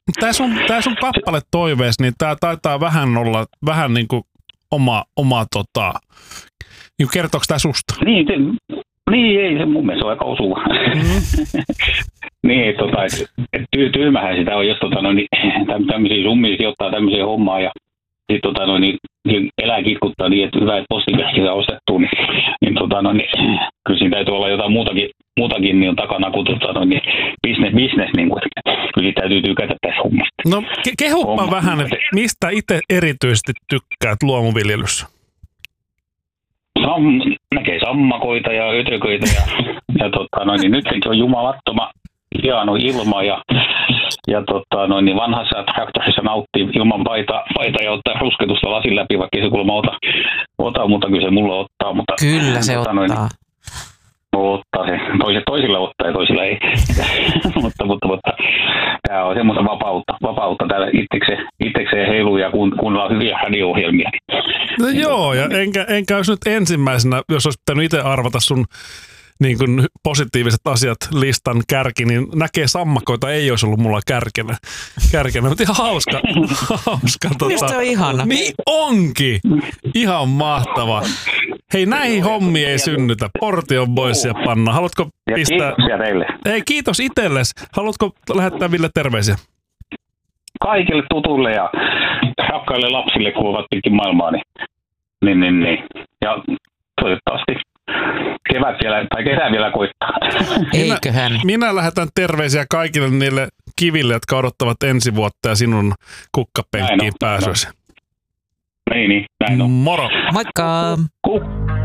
Tää sun kappale toivees, niin tää taitaa vähän olla vähän niinku oma niin kertooko tää susta? Niin, ei se mun mielestä on aika osuva. Niin, tyhmähän sitä on, jos tämmöisiä summia sijoittaa tämmöiseen hommaan ja sitten niin elää kitkuttaa niin, että hyvä, että postikästi saa ostettua, niin kyllä siinä täytyy olla jotain muutakin niin takana kuin niin business, niin kuin, kyllä siitä täytyy tykätä tässä hommasta. No kehuppa vähän, että mistä itse erityisesti tykkäät luomuviljelyssä? Näkee sammakoita ja ötököitä ja niin nytkin on jumalattoman hieno ilma ja niin vanhassa traktorissa nauttii ilman paita ja ottaa rusketusta lasin läpi, vaikka ei se kuulemma ota, mutta kyllä se mulle ottaa. Mutta, kyllä se ottaa. Ottaa se. Toisilla ottaa ja toisilla ei. mutta tämä on semmoista vapautta täällä itsekseen heiluu ja kuunnellaan hyviä radio-ohjelmia. No joo, ja enkä olisi nyt ensimmäisenä, jos olisi pitänyt itse arvata sun niin kuin positiiviset asiat listan kärki, niin näkee sammakoita ei olisi ollut mulla kärkenä. Mutta ihan hauska. Minusta se on ihana. Niin onkin. Ihan mahtava. Hei, näihin hommiin ei synnytä. Porti on pois ja panna. Haluatko pistää... Kiitoksia teille. Hei, kiitos itsellesi. Haluatko lähettää Ville terveisiä? Kaikille tutuille ja rakkaille lapsille, kun ovat pitkin maailmaa. Niin. Ja toivottavasti kesä vielä koittaa. Eiköhän. Minä lähetän terveisiä kaikille niille kiville, jotka odottavat ensi vuotta ja sinun kukkapenkkiin pääsyäsi. Niin, näin on. Moro. Moikka!